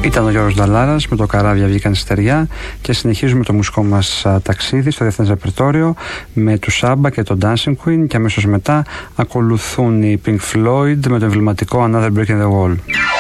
Ήταν ο Γιώργος Νταλάρας με το «Καράβια βγήκαν στεριά» και συνεχίζουμε το μουσικό μας ταξίδι στο διεθνές ρεπερτόριο με τους ABBA και το Dancing Queen, και αμέσως μετά ακολουθούν οι Pink Floyd με το εμβληματικό Another Brick in the Wall.